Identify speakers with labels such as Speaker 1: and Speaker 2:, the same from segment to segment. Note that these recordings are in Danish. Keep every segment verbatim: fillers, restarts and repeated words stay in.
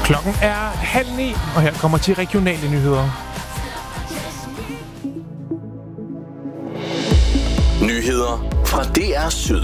Speaker 1: Klokken er halv ni, og her kommer til regionale nyheder.
Speaker 2: Nyheder fra D R Syd.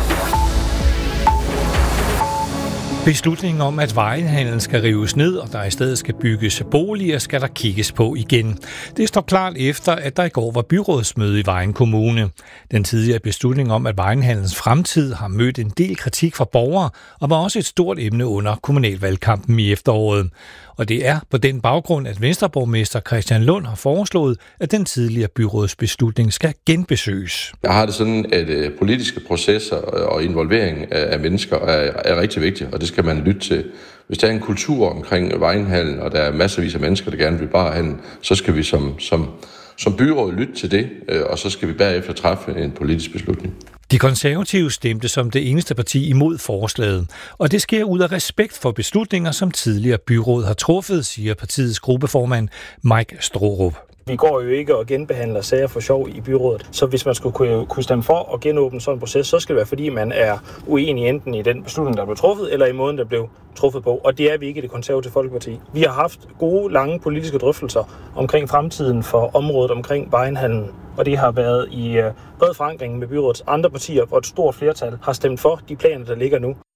Speaker 3: Beslutningen om, at Vejlehandlen skal rives ned, og der i stedet skal bygges boliger, skal der kigges på igen. Det står klart efter, at der i går var byrådsmøde i Vejen Kommune. Den tidligere beslutning om, at Vejlehandlens fremtid har mødt en del kritik fra borgere, og var også et stort emne under kommunalvalgkampen i efteråret. Og det er på den baggrund, at Venstreborgmester Christian Lund har foreslået, at den tidligere byrådsbeslutning skal genbesøges.
Speaker 4: Jeg har det sådan, at politiske processer og involvering af mennesker er, er rigtig vigtigt, og det skal man lytte til. Hvis der er en kultur omkring Vejlehandlen, og der er masservis af mennesker, der gerne vil bevare handlen, så skal vi som, som, som byråd lytte til det, og så skal vi bagefter træffe en politisk beslutning.
Speaker 3: De konservative stemte som det eneste parti imod forslaget, og det sker ud af respekt for beslutninger, som tidligere byråd har truffet, siger partiets gruppeformand Mike Strohrup.
Speaker 5: Vi går jo ikke og genbehandler sager for sjov i byrådet, så hvis man skulle kunne, kunne stemme for at genåbne sådan en proces, så skal det være, fordi man er uenig enten i den beslutning, der blev truffet, eller i måden, der blev truffet på. Og det er vi ikke i Det Konservative Folkeparti. Vi har haft gode, lange politiske drøftelser omkring fremtiden for området omkring Vejlehandlen, og det har været i bred forankring med byrådets andre partier, hvor et stort flertal har stemt for de planer, der ligger nu.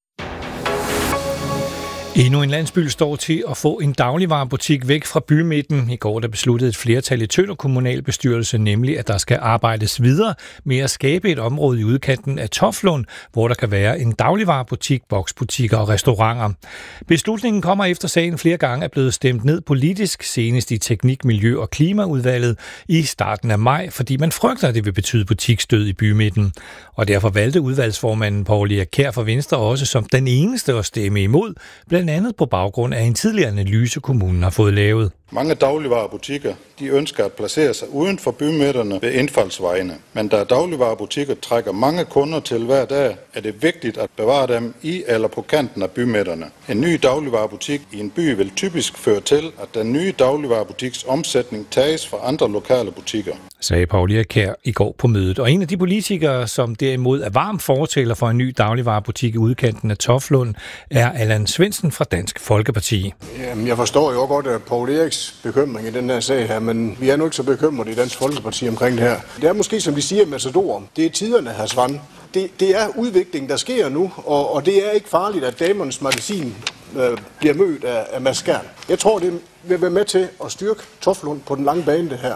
Speaker 3: Endnu en landsby står til at få en dagligvarebutik væk fra bymidten. I går der besluttede et flertal i Tønder kommunalbestyrelse nemlig, at der skal arbejdes videre med at skabe et område i udkanten af Toflund, hvor der kan være en dagligvarebutik, boksbutikker og restauranter. Beslutningen kommer efter sagen flere gange er blevet stemt ned politisk, senest i Teknik, Miljø og Klimaudvalget i starten af maj, fordi man frygter, at det vil betyde butiksdød i bymidten. Og derfor valgte udvalgsformanden Poul Erik Kjær fra Venstre også som den eneste at stemme imod, blandt andet på baggrund af en tidligere analyse, kommunen har fået lavet.
Speaker 6: Mange dagligvarebutikker de ønsker at placere sig uden for bymidterne ved indfaldsvejene. Men da dagligvarebutikker trækker mange kunder til hver dag, er det vigtigt at bevare dem i eller på kanten af bymidterne. En ny dagligvarebutik i en by vil typisk føre til, at den nye dagligvarebutiks omsætning tages fra andre lokale butikker,
Speaker 3: sagde Poul Erik Kjær i går på mødet. Og en af de politikere, som derimod er varm fortaler for en ny dagligvarebutik i udkanten af Toflund, er Allan Svendsen fra Dansk Folkeparti.
Speaker 7: Jamen, jeg forstår jo godt, at Poul Eriks bekymring i den her sag her, men vi er nu ikke så bekymrede i Dansk Folkeparti omkring det her. Det er måske, som de siger med Matador, det er tiderne, hr. Svand. Det, det er udviklingen, der sker nu, og, og det er ikke farligt, at Damernes Magasin øh, bliver mødt af, af Mads Skjern. Jeg tror, det vil være med til at styrke Toflund på den lange bane, det her.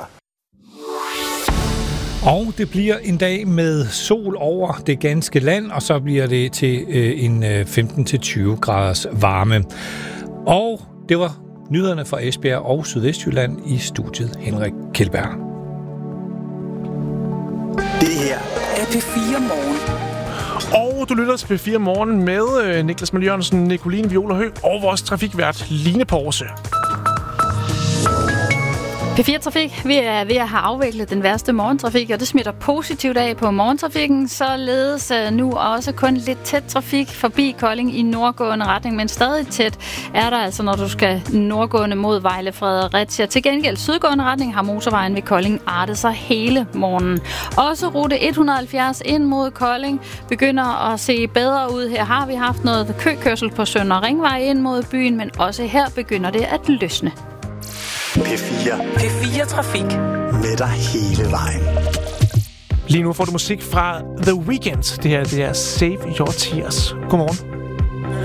Speaker 3: Og det bliver en dag med sol over det ganske land, og så bliver det til øh, en øh, femten til tyve graders varme. Og det var nyhederne fra Esbjerg og Sydvestjylland. I studiet Henrik Kjeldberg.
Speaker 2: Det her er P fire Morgen.
Speaker 1: Og du lytter til P fire Morgen med øh, Niklas Møller Jørgensen, Nicoline Viola Høgh og vores trafikvært Line Porse.
Speaker 8: P fire Trafik, vi er ved at have afviklet den værste morgentrafik, og det smitter positivt af på morgentrafikken, således nu også kun lidt tæt trafik forbi Kolding i nordgående retning, men stadig tæt er der altså, når du skal nordgående mod Vejle Fredericia. Til gengæld sydgående retning har motorvejen ved Kolding artet sig hele morgenen. Også rute et hundrede og halvfjerds ind mod Kolding begynder at se bedre ud. Her har vi haft noget køkørsel på Sønder Ringvej ind mod byen, men også her begynder det at løsne.
Speaker 2: P fire. P fire Trafik. Med dig hele vejen.
Speaker 1: Lige nu får du musik fra The Weeknd. Det her det er Save Your Tears. Godmorgen.